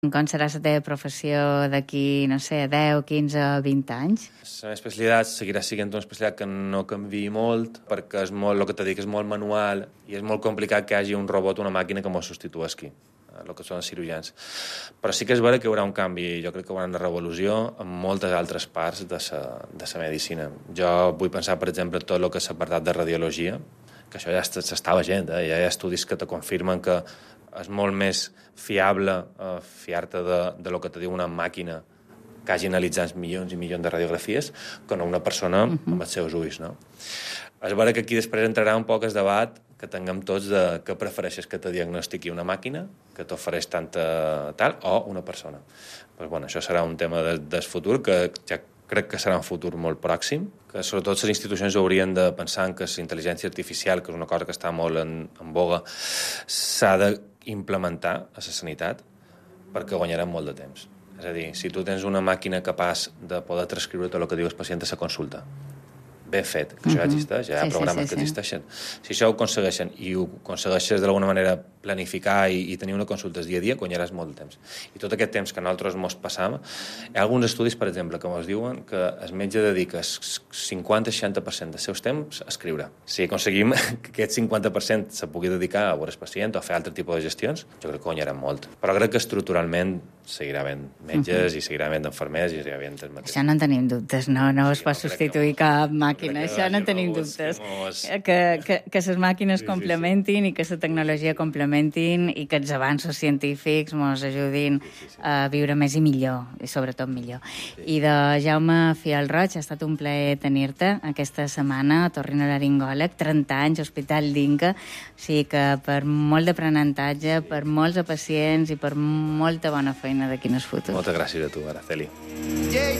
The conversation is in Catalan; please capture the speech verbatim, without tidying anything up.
Com serà la teva professió d'aquí, no sé, deu, quinze, vint anys? La meva especialitat seguirà sent una especialitat que no canviï molt, perquè és molt, el que t'he dit, és molt manual i és molt complicat que hi hagi un robot o una màquina que m'ho substitueixi, el que són els cirurgians. Però sí que és vera que hi haurà un canvi, jo crec que hi haurà una revolució en moltes altres parts de la de la medicina. Jo vull pensar, per exemple, tot el que és l'apartat de radiologia, que això ja s'està veient, eh? Ja hi ha estudis que te confirmen que és molt més fiable eh, fiar-te de, de lo que te diu una màquina que hagi analitzat milions i milions de radiografies que no una persona uh -huh. amb els seus ulls, no? És vera que aquí després entrarà un poc el debat que tinguem tots de què prefereixes que te diagnostiqui una màquina, que t'ofereix tanta tal, o una persona. Pues, bueno, això serà un tema de, del futur que ja crec que serà un futur molt pròxim, que sobretot les institucions haurien de pensar en que la intel·ligència artificial, que és una cosa que està molt en, en boga, s'ha d'implementar a la sanitat perquè guanyarem molt de temps. És a dir, si tu tens una màquina capaç de poder transcriure tot el que diu el pacient a la consulta, ben fet, que això ja existeix, ja hi ha sí, programes sí, sí, que existeixen. Si això ho aconsegueixen i ho aconsegueixes d'alguna manera planificar i, i tenir una consulta dia a dia, guanyaràs molt de temps. I tot aquest temps que nosaltres mos passam, hi ha alguns estudis, per exemple, que ens diuen que el metge dedica el cinquanta a seixanta per cent dels seus temps a escriure. Si aconseguim que aquest cinquanta per cent se pugui dedicar a veure el pacient o a fer altre tipus de gestions, jo crec que guanyarem molt. Però crec que estructuralment seguirà havent metges uh -huh. i seguirà havent infermers i seguirà havent el mateix. Això no en tenim dubtes, no, no sí, es pot no, substituir cap màquina, això no en tenim dubtes. Que, que, que les màquines sí, complementin sí, sí. i que la tecnologia complementin i que els avanços científics ens ajudin sí, sí, sí. a viure més i millor, i sobretot millor. Sí. I de Jaume Fial Roig, ha estat un plaer tenir-te aquesta setmana a otorrinolaringòleg, trenta anys, Hospital d'Inca, o sigui que per molt d'aprenentatge, per molts pacients i per molta bona feina d'aquí en el futur. Moltes gràcies a tu, Araceli.